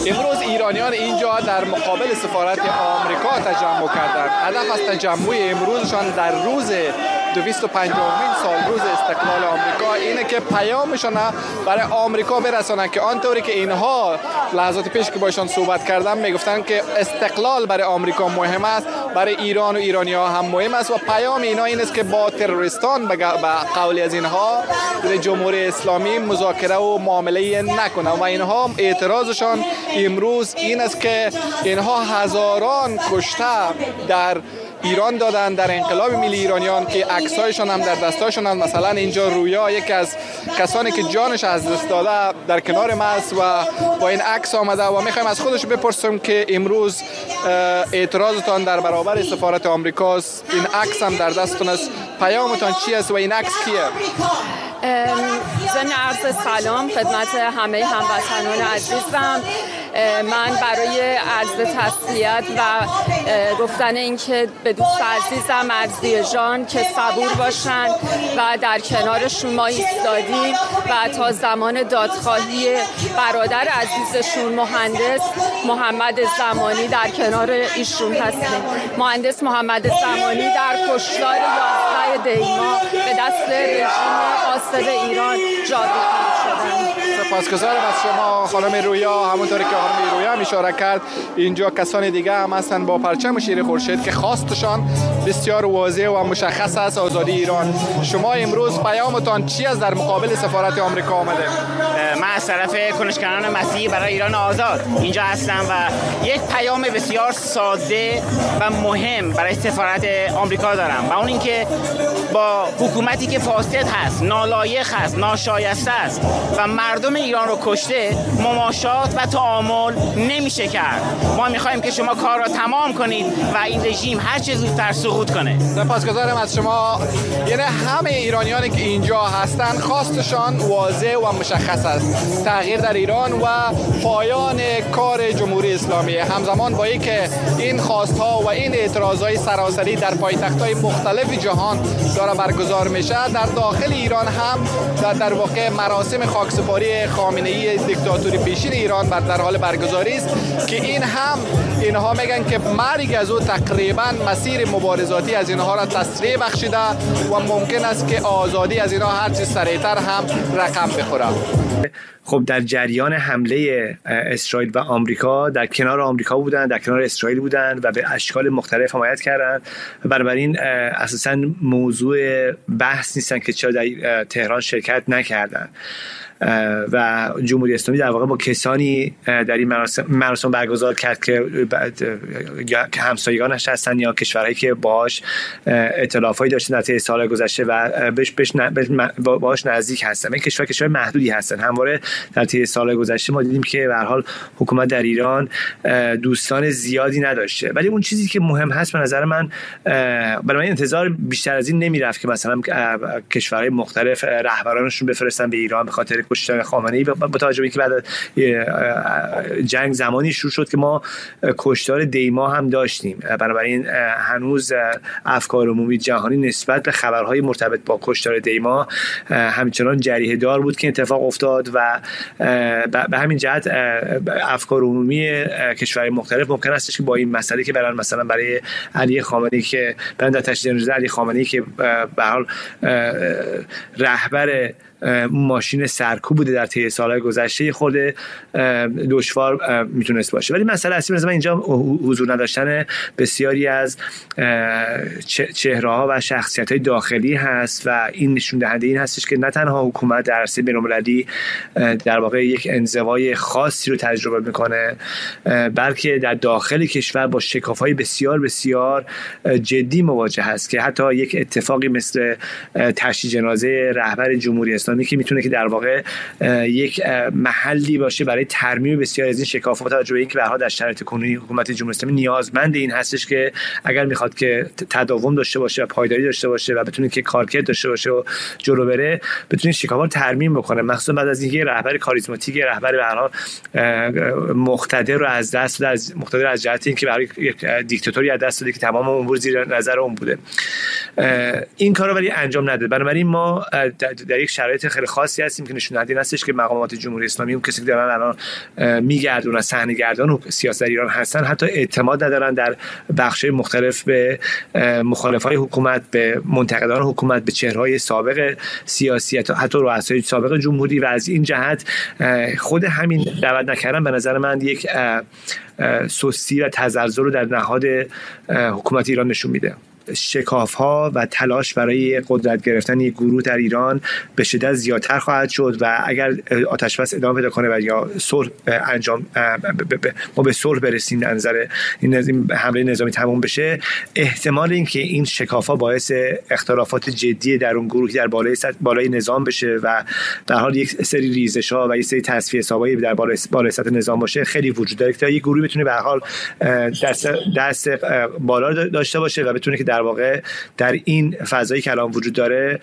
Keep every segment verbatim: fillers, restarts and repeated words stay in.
امروز ایرانیان اینجا در مقابل سفارت آمریکا تجمع کردند. هدف از تجمع امروزشان در روز دویست و پنجاهمین سال روز استقلال آمریکا اینه که پیامشون برای آمریکا برسونن که آنطوری که اینها لحظات پیش که باشون صحبت کردم میگفتن که استقلال برای آمریکا مهم است، برای ایران و ایرانی‌ها هم مهم است و پیام اینا این است که با تروریستان به قول از اینها در جمهوری اسلامی مذاکره و معامله نکنه و اینها اعتراضشان امروز این است که اینها هزاران کشته در ایران دادن در انقلاب ملی ایرانیان که عکسایشون هم در دستاشون هم. مثلا اینجا رویا یکی از کسانی که جانش از دست داده در کنار ما است و با این عکس آمده و میخوایم از خودش بپرسیم که امروز اعتراضتان در برابر سفارت آمریکاست، این عکس هم در دستتون است، پیامتان چی است و این عکس کیه؟ ضمن عرض سلام خدمت همه هموطنان عزیزم. من برای عرض تسلیت و گفتن اینکه به دوست عزیزم عزیز جان که صبور باشن و در کنارشون ما ایستادیم و تا زمان دادخواهی برادر عزیزشون مهندس محمد زمانی در کنار ایشون هستیم. مهندس محمد زمانی در کشتار یازده دیما به دست رژیم غاصب ایران جاودانه شدند. سپاسگزارم از شما خانم رویا. همونطوری که خانم رویا هم اشاره کرد اینجا کسان دیگه هم هستن با پرچم شیر خورشید که خواستشان بسیار واضح و مشخص است، آزادی ایران. شما امروز پیامتان چی است در مقابل سفارت آمریکا آمده؟ من از طرف کنشگران مسیحی برای ایران آزاد اینجا هستم و یک پیام بسیار ساده و مهم برای سفارت آمریکا دارم و اون اینکه با حکومتی که فاسد هست، نالایق هست، ناشایسته است و مردم ایران رو کشته مماشات و تعامل نمیشه کرد. ما میخوایم که شما کار را تمام کنید و این رژیم هر چه زودتر سقوط کنه. سپاسگزارم از شما. یعنی همه ایرانیانی که اینجا هستن خواستشان واضح و مشخص است، تغییر در ایران و پایان کار جمهوری اسلامی. همزمان با اینکه این خواستها و این اعتراضهای سراسری در پایتخت‌های مختلف جهان داره برگزار میشه، در داخل ایران هم در, در واقع مراسم خاکسپاری خامنه‌ای دیکتاتوری پیشین ایران بر در حال برگزاری است که این هم اینها میگن که مرگ از او تقریبا مسیر مبارزاتی از اینها را تسریع بخشیده و ممکن است که آزادی از اینها هر چه سریعتر هم رقم بخوره. خب در جریان حمله اسرائیل و آمریکا در کنار آمریکا بودن، در کنار اسرائیل بودن و به اشکال مختلف حمایت کردند. بنابراین اساساً موضوع بحث نیستن که چرا در تهران شرکت نکردن و جمهوری اسلامی در واقع با کسانی در این مراسم, مراسم برگزار کرد که همسایگانش هستن یا کشورهایی که باهاش ائتلافایی داشتن در طی سال گذشته و بهش بهش باهاش نزدیک هستن. این کشور کشور محدودی هستن. همواره در طی سال گذشته ما دیدیم که به هر حال حکومت در ایران دوستان زیادی نداشته، ولی اون چیزی که مهم هست به نظر من، برای من انتظار بیشتر از این نمیرفت که مثلا کشورهای مختلف رهبرانشون بفرستن به ایران به خاطر کشتن خامنه‌ای، با توجه به اینکه بعد جنگ زمانی شروع شد که ما کشتار دیما هم داشتیم. بنابراین هنوز افکار عمومی جهانی نسبت به خبرهای مرتبط با کشتار دیما همچنان جریحه دار بود که اتفاق افتاد و به همین جهت افکار عمومی کشورهای مختلف ممکن است که با این مسئله که برای مثلا برای علی خامنه‌ای که برای تشدید جنازه علی خامنه‌ای که به هر حال رهبر ماشین سرکوب بوده در طی سالهای گذشته خود دشوار میتونست باشه. ولی مسئله اصلی مثلا اینجا حضور نداشتن بسیاری از چهره‌ها و شخصیت‌های داخلی هست و این نشون دهنده این هستش که نه تنها حکومت در عرصه بین‌المللی در واقع یک انزوای خاصی رو تجربه میکنه، بلکه در داخل کشور با شکاف‌های بسیار بسیار جدی مواجه هست که حتی یک اتفاقی مثل تشییع جنازه رهبر جمهوری اسلامی که میتونه که در واقع یک محلی باشه برای ترمیم بسیار از این شکافات، توجه به اینکه به هر حال در شرایط کنونی حکومت جمهوری اسلامی نیازمند این هستش که اگر میخواد که تداوم داشته باشه و پایداری داشته باشه و بتونه که کارکرد داشته باشه و جلو بره، بتونه شکافات ترمیم بکنه، مخصوصا بعد از اینکه رهبر کاریزماتیک، رهبر به هر حال مقتدر رو از دست داد، از مقتدر از جهت اینکه برای یک دیکتاتوری از دست داده که تمام امور زیر نظر اون بوده. این کارو ولی انجام نداد. بنابراین ما در یک شرایط شرایط خیلی خاصی هستیم که نشون دهنده هستش که مقامات جمهوری اسلامی اون کسی که دارن الان میگردونن صحنه‌گردان و سیاست ایران هستن حتی اعتماد ندارن در بخش‌های مختلف به مخالفای حکومت، به منتقدان حکومت، به چهره‌های سابق سیاسی، حتی رؤسای سابق جمهوری. و از این جهت خود همین دعوت نکردن به نظر من یک سستی و تزلزل رو در نهاد حکومت ایران نشون میده. شکاف‌ها و تلاش برای قدرت گرفتن یک گروه در ایران به شدت زیادتر خواهد شد و اگر آتش بس ادامه پیدا کنه و یا صلح انجام ما به صلح برسیم در نظر این حمله نظامی تموم بشه، احتمال این که این شکاف‌ها باعث اختلافات جدی در اون گروه در بالای بالای نظام بشه و در حال یک سری ریزش‌ها و یک سری تصفیه حسابایی در بالای بالای سطح نظام باشه خیلی وجود داره که یک گروهی بتونه به هر حال دست دست بالا داشته باشه و بتونه که در واقع در این فضایی که الان وجود داره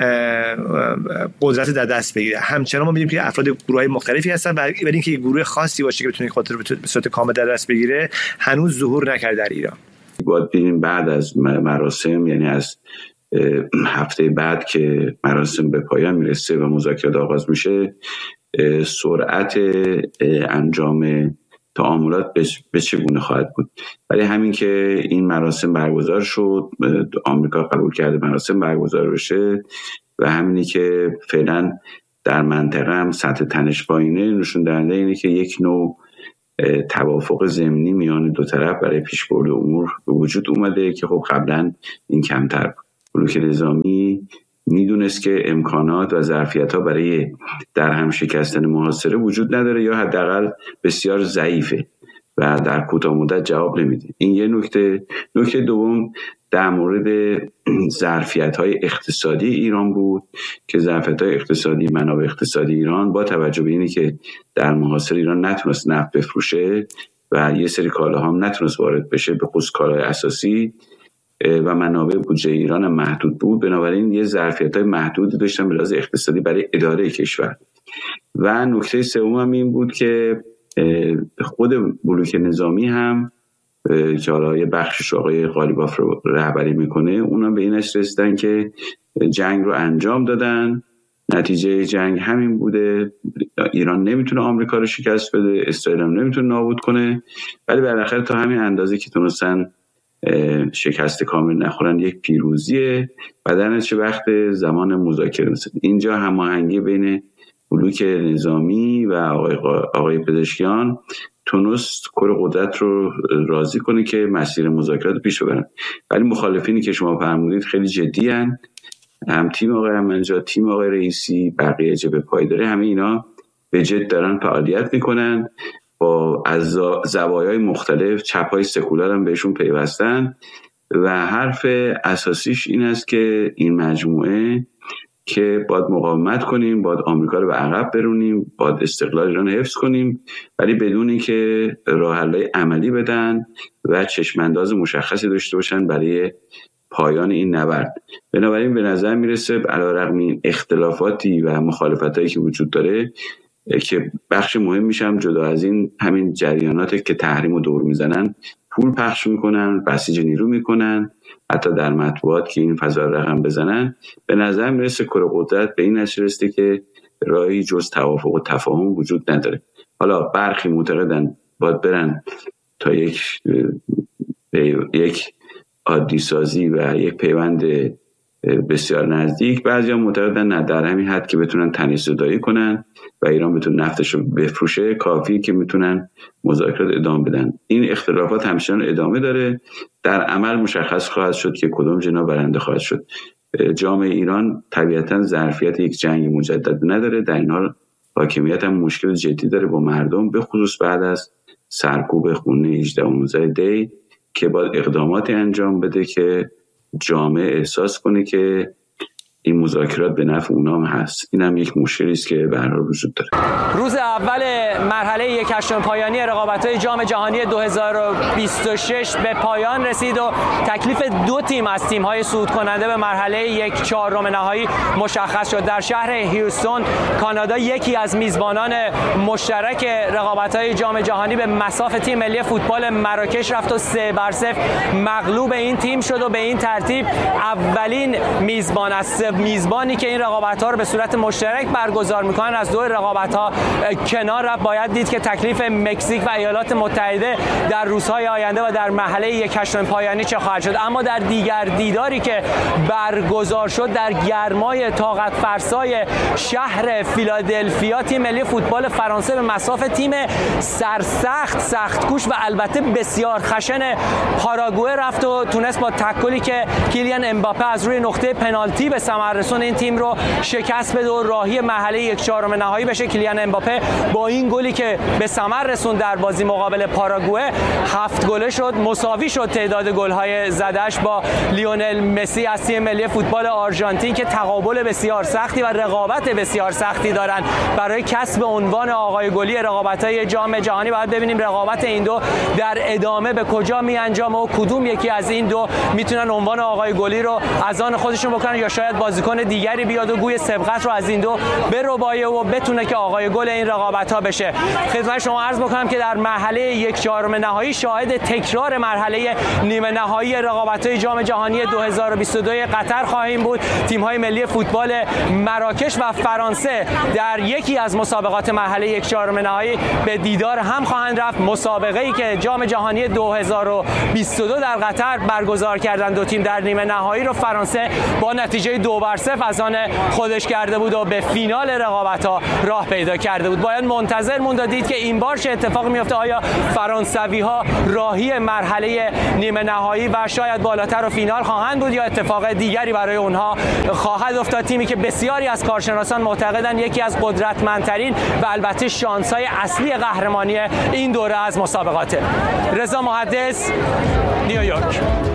قدرت در دست بگیره. همچنان ما می‌بینیم که افراد گروه‌های مختلفی هستن ولی اینکه یک گروه خاصی باشه که بتونه خاطر به صورت کامل در دست بگیره هنوز ظهور نکرده در ایران. باید ببینیم بعد از مراسم، یعنی از هفته بعد که مراسم به پایان میرسه و مذاکرات آغاز میشه، سرعت انجام تعاملات به چگونه خواهد بود. ولی همین که این مراسم برگزار شد، آمریکا قبول کرده مراسم برگزار بشه و همینی که فعلا در منطقه هم سطح تنش پایینه، نشون دهنده اینه که یک نوع توافق ضمنی میان دو طرف برای پیشبرد امور به وجود اومده که خب قبلا این کمتر بود. بلوک نظامی میدونست که امکانات و ظرفیت‌ها برای در هم شکستن محاصره وجود نداره یا حداقل بسیار ضعیفه و در کوتاه مدت جواب نمیده. این یه نکته. نکته دوم در مورد ظرفیت‌های اقتصادی ایران بود که ظرفیت‌های اقتصادی منابع اقتصادی ایران با توجه به اینی که در محاصره ایران نتونست نفت بفروشه و یه سری کالاها هم نتونست وارد بشه، به خصوص کالای اساسی، و منابع بودجه ایران هم محدود بود، بنابراین یه ظرفیت‌های محدودی داشتن به لحاظ اقتصادی برای اداره کشور. و نکته سوم هم این بود که خود بلوک نظامی هم که حالا یه بخشش آقای قالیباف رو رهبری میکنه، اونا به این نتیجه رسیدن که جنگ رو انجام دادن، نتیجه جنگ همین بوده، ایران نمیتونه آمریکا رو شکست بده، اسرائیل هم نمیتونه نابود کنه، ولی بالاخره تا همین اندازه که تونستن شکست کامل نخورن یک پیروزیه و در نتیجه وقت زمان مذاکره رسید. اینجا هماهنگی بین بلوک نظامی و آقای, آقای پزشکیان تونست کل قدرت رو راضی کنه که مسیر مذاکرات پیش ببرن، ولی مخالفینی که شما فرمودید خیلی جدی هن. هم تیم آقای احمدی‌نژاد، تیم آقای رئیسی، بقیه جبهه پایداری، همه اینا به جد دارن فعالیت میکنن، با از زوایای مختلف، چپ‌های سکولار هم بهشون پیوستن و حرف اساسیش این است که این مجموعه که باید مقاومت کنیم، باید آمریکا رو به عقب برونیم، باید استقلال ایران حفظ کنیم، ولی بدون اینکه راه حل‌های عملی بدن و چشم‌انداز مشخصی داشته باشن برای پایان این نبرد. بنابراین به نظر میرسه علیرغم این اختلافاتی و مخالفتایی که وجود داره که بخش مهم میشم جدا از این همین جریاناتی که تحریم و دور میزنن، پول پخش میکنن، بسیج نیرو میکنن، حتی در مطبوعات که این فضا رقم بزنن، به نظر میرسه کره قدرت به این نتیجه رسیده که راهی جز توافق و تفاهم وجود نداره. حالا برخی معتقدن باید برن تا یک یک عادی سازی و یک پیوند بسیار نزدیک، بعضیا معتقدن نه، در همین حد که بتونن تنش زدایی کنن و ایران بتونه نفتش رو بفروشه کافی که میتونن مذاکرات ادامه بدن. این اختلافات همچنان ادامه داره، در عمل مشخص خواهد شد که کدوم جنا برنده خواهد شد. جامعه ایران طبیعتا ظرفیت یک جنگ مجدد نداره، در این حال حاکمیت هم مشکل جدی داره با مردم، به خصوص بعد از سرکوب خونه هجده و نوزده دی که باید اقداماتی انجام بده که جامعه احساس کنه که این مذاکرات به نفع اونام هست. این هم یک مشکلی است که به هر حال وجود داره. روز اول مرحله یک هشتم پایانی رقابت‌های جام جهانی دو هزار و بیست و شش به پایان رسید و تکلیف دو تیم از تیم‌های صعود کننده به مرحله یک چهارم نهایی مشخص شد. در شهر هیوستون کانادا یکی از میزبانان مشترک رقابت‌های جام جهانی به مصاف تیم ملی فوتبال مراکش رفت و سه بر صفر مغلوب این تیم شد و به این ترتیب اولین میزبان از میزبانی که این رقابت‌ها رو به صورت مشترک برگزار می‌کنن از دو رقابت‌ها کنار رفت. باید دید که تکلیف مکزیک و ایالات متحده در روزهای آینده و در مرحله یک هشتم پایانی چه خواهد شد. اما در دیگر دیداری که برگزار شد در گرمای طاقت فرسای شهر فیلادلفیا، تیم ملی فوتبال فرانسه به مصاف تیم سرسخت، سخت‌کوش و البته بسیار خشن پاراگوئه رفت و تونست با تکلی که کیلیان امباپه از روی نقطه پنالتی به ثمر رسون این تیم رو شکست بده و راهی مرحله یک چهارم نهایی بشه. کیلیان امباپه با این گلی که به ثمر رسون در بازی مقابل پاراگوئه هفت گله شد، مساوی شد تعداد گل‌های زدش با لیونل مسی از تیم ملی فوتبال آرژانتین که تقابل بسیار سختی و رقابت بسیار سختی دارن برای کسب عنوان آقای گلی رقابت‌های جام جهانی. باید ببینیم رقابت این دو در ادامه به کجا می‌انجامه و کدوم یکی از این دو میتونن عنوان آقای گلی رو از آن خودشون بکنن یا شاید بازیکن دیگری بیاد و گوی سبقت رو از این دو بربایه و بتونه که آقای گل این رقابت‌ها بشه. خدمت شما عرض بکنم که در مرحله یک چهارم نهایی شاهد تکرار مرحله نیمه نهایی رقابت‌های جام جهانی دو هزار و بیست و دو قطر خواهیم بود. تیم‌های ملی فوتبال مراکش و فرانسه در یکی از مسابقات مرحله یک چهارم نهایی به دیدار هم خواهند رفت. مسابقه‌ای که جام جهانی دو هزار و بیست و دو در قطر برگزار کردن دو تیم در نیمه نهایی رو فرانسه با نتیجه دو بر صفر از آن خودش کرده بود و به فینال رقابت‌ها راه پیدا کرده بود. باید منتظر موند و دید که این بار چه اتفاقی میفته. آیا فرانسوی‌ها راهی مرحله نیمه نهایی و شاید بالاتر و فینال خواهند بود یا اتفاق دیگری برای اونها خواهد افتاد؟ تیمی که بسیاری از کارشناسان معتقدند یکی از قدرتمندترین و البته شانس‌های اصلی قهرمانی این دوره از مسابقاته. رضا محدث، نیویورک.